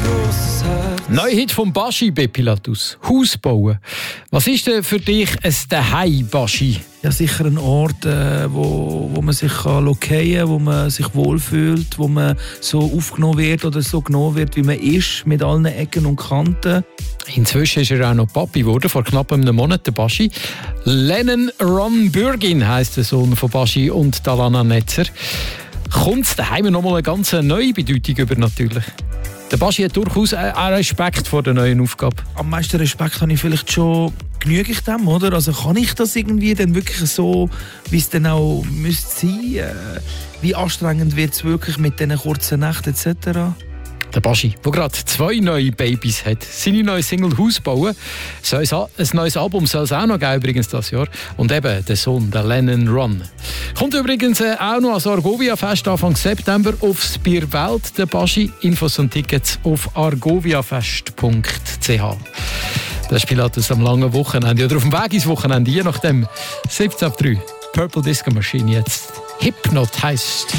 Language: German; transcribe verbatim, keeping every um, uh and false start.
Neuer Hit von Baschi, Bepilatus. Haus bauen. Was ist denn für dich ein Daheim, Baschi? Ja, sicher ein Ort, äh, wo, wo man sich lokieren kann, wo man sich wohlfühlt, wo man so aufgenommen wird oder so genommen wird, wie man ist, mit allen Ecken und Kanten. Inzwischen ist er auch noch Papi geworden, vor knapp einem Monat, der Baschi. Lennon Ron Bürgin heisst der Sohn von Baschi und Dalana Netzer. Kommt daheim noch mal eine ganz neue Bedeutung über natürlich. Der Baschi hat durchaus auch Respekt vor der neuen Aufgabe. Am meisten Respekt habe ich vielleicht schon, genüge ich dem, oder? Also kann ich das irgendwie dann wirklich so, wie es dann auch müsste sein? Äh, wie anstrengend wird es wirklich mit diesen kurzen Nächten et cetera? Der Baschi, der gerade zwei neue Babys hat, seine neue Single «Haus bauen». Ein neues Album soll es auch noch geben, übrigens dieses Jahr. Und eben der Sohn, der Lennon Ron. Kommt übrigens auch noch ans Argovia-Fest Anfang September aufs Bier Welt, der Baschi. Infos und Tickets auf argoviafest punkt c h. Das Spiel hat es am langen Wochenende oder auf dem Weg ins Wochenende, je nachdem. siebzehn Uhr drei. Purple Disco Machine jetzt. Hypnotized.